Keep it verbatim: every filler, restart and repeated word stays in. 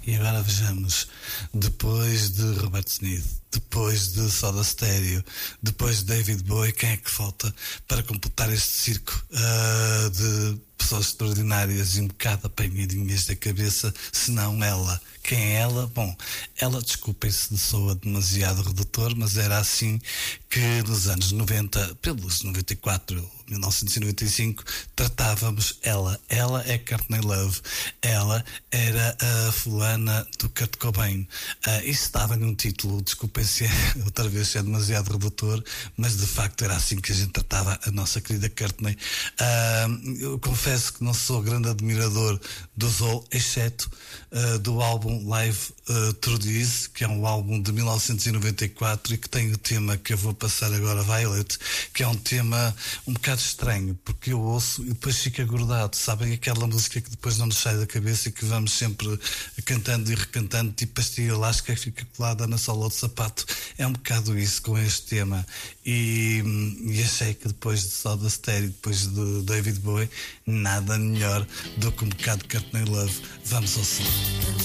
E agora vejamos, depois de Robert Smith, depois de Soda Stereo, depois de David Bowie, quem é que falta para completar este circo uh, de pessoas extraordinárias e um bocado apanhadinhas da cabeça, se não ela? Quem é ela? Bom, ela, desculpem-se, soa demasiado redutor, mas era assim que nos anos noventa, pelos noventa e quatro, mil novecentos e noventa e cinco, tratávamos ela. Ela é Courtney Love. Ela era a fulana do Kurt Cobain. Uh, isso estava num título, desculpem se é, outra vez se é demasiado redutor, mas de facto era assim que a gente tratava a nossa querida Courtney. Uh, eu confesso que não sou grande admirador do Soul, exceto uh, do álbum Live uh, Through This, que é um álbum de mil novecentos e noventa e quatro e que tem o tema que eu vou passar agora, Violet, que é um tema um bocado estranho, porque eu ouço e depois fico agordado, sabem, aquela música que depois não nos sai da cabeça e que vamos sempre cantando e recantando, tipo pastilha elástica que fica colada na sola do sapato. É um bocado isso com este tema, e, e achei que depois de Soda Stereo, depois de David Bowie, nada melhor do que um bocado de Courtney Love. Vamos ao som.